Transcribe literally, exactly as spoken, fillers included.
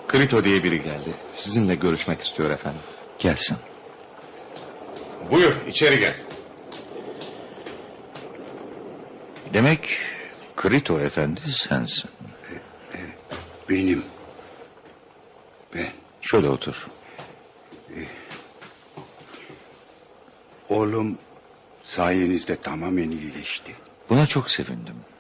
Krito diye biri geldi. Sizinle görüşmek istiyor efendim. Gelsin. Buyur, içeri gel. Demek Krito efendi sensin. Benim. Ben. Şöyle otur. Oğlum sayenizde tamamen iyileşti. Buna çok sevindim.